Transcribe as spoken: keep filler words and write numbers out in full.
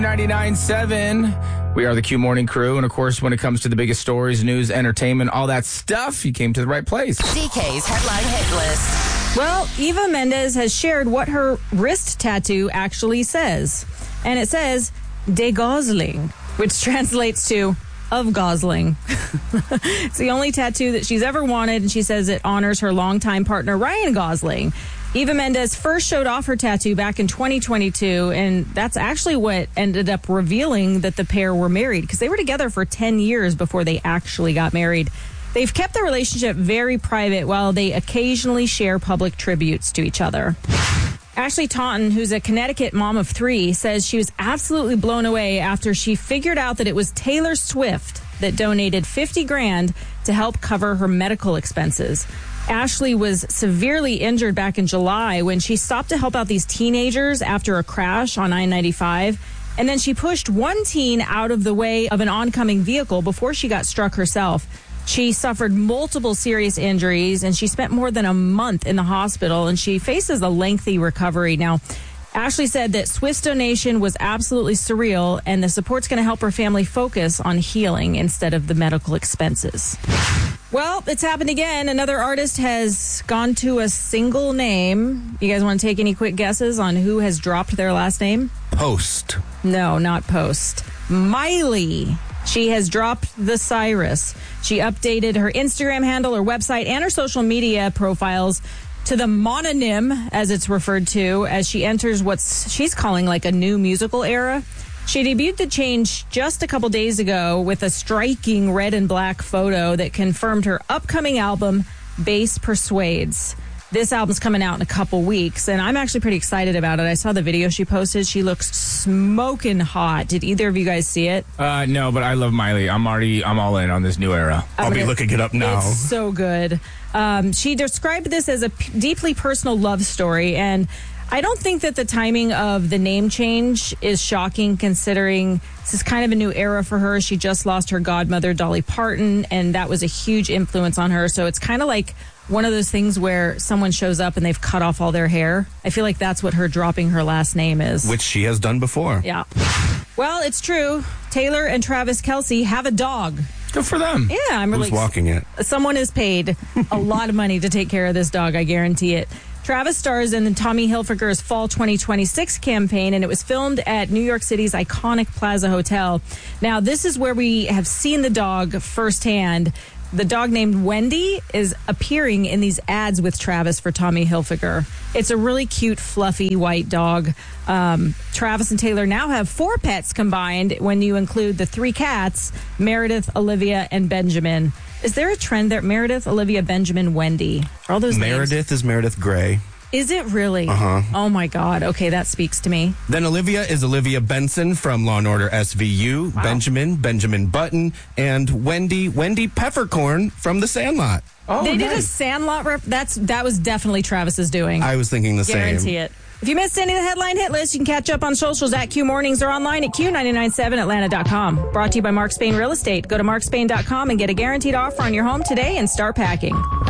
ninety-nine point seven. We are the Q Morning Crew. And, of course, when it comes to the biggest stories, news, entertainment, all that stuff, you came to the right place. D K's Headline Hit List. Well, Eva Mendes has shared what her wrist tattoo actually says. And it says, De Gosling, which translates to of Gosling. It's the only tattoo that she's ever wanted, and she says it honors her longtime partner, Ryan Gosling. Eva Mendes first showed off her tattoo back in twenty twenty-two, and that's actually what ended up revealing that the pair were married, because they were together for ten years before they actually got married. They've kept the relationship very private while they occasionally share public tributes to each other. Ashley Taunton, who's a Connecticut mom of three, says she was absolutely blown away after she figured out that it was Taylor Swift that donated fifty grand to help cover her medical expenses. Ashley was severely injured back in July when she stopped to help out these teenagers after a crash on I ninety-five. And then she pushed one teen out of the way of an oncoming vehicle before she got struck herself. She suffered multiple serious injuries, and she spent more than a month in the hospital, and she faces a lengthy recovery. Now, Ashley said that Swift's donation was absolutely surreal, and the support's going to help her family focus on healing instead of the medical expenses. Well, it's happened again. Another artist has gone to a single name. You guys want to take any quick guesses on who has dropped their last name? Post. No, not Post. Miley. She has dropped the Cyrus. She updated her Instagram handle, her website, and her social media profiles to the mononym, as it's referred to, as she enters what she's calling like a new musical era. She debuted the change just a couple days ago with a striking red and black photo that confirmed her upcoming album, Bass Persuades. This album's coming out in a couple weeks, and I'm actually pretty excited about it. I saw the video she posted. She looks smoking hot. Did either of you guys see it? Uh, no, but I love Miley. I'm already, I'm all in on this new era. I'll I'm be gonna, looking it up now. It's so good. Um, she described this as a p- deeply personal love story, and I don't think that the timing of the name change is shocking, considering this is kind of a new era for her. She just lost her godmother, Dolly Parton, and that was a huge influence on her. So it's kind of like one of those things where someone shows up and they've cut off all their hair. I feel like that's what her dropping her last name is. Which she has done before. Yeah. Well, it's true. Taylor and Travis Kelce have a dog. Good for them. Yeah, I'm really Who's walking it? Someone is paid a lot of money to take care of this dog, I guarantee it. Travis stars in Tommy Hilfiger's Fall twenty twenty-six campaign, and it was filmed at New York City's iconic Plaza Hotel. Now, this is where we have seen the dog firsthand. The dog named Wendy is appearing in these ads with Travis for Tommy Hilfiger. It's a really cute, fluffy, white dog. Um, Travis and Taylor now have four pets combined when you include the three cats, Meredith, Olivia, and Benjamin. Is there a trend there? Meredith, Olivia, Benjamin, Wendy. Are all those Meredith names? is Meredith Grey. Is it really? Uh-huh. Oh, my God. Okay, that speaks to me. Then Olivia is Olivia Benson from Law and Order S V U. Wow. Benjamin, Benjamin Button. And Wendy, Wendy Peppercorn from The Sandlot. Oh, they nice. did a Sandlot rep. That's That was definitely Travis's doing. I was thinking the Guarantee same. it. If you missed any of the headline hit list, you can catch up on socials at Q Mornings or online at Q nine nine seven Atlanta dot com. Brought to you by Mark Spain Real Estate. Go to mark spain dot com and get a guaranteed offer on your home today and start packing.